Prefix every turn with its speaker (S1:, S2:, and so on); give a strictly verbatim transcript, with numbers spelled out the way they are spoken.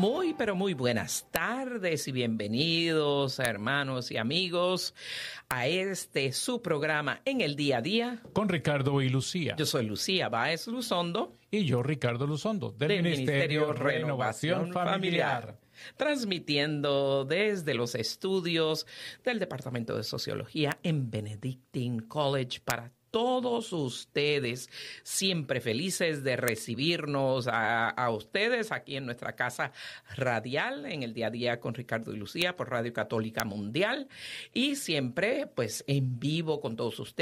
S1: Muy, pero muy buenas tardes y bienvenidos, hermanos y amigos, a este su programa En el Día a Día.
S2: Con Ricardo y Lucía.
S1: Yo soy Lucía Báez Luzondo.
S2: Y yo, Ricardo Luzondo, del,
S1: del
S2: Ministerio,
S1: Ministerio
S2: Renovación, Renovación Familiar.
S1: Familiar. Transmitiendo desde los estudios del Departamento de Sociología en Benedictine College para todos ustedes, siempre felices de recibirnos a, a ustedes aquí en nuestra casa radial, en el Día a Día con Ricardo y Lucía por Radio Católica Mundial, y siempre pues en vivo con todos ustedes.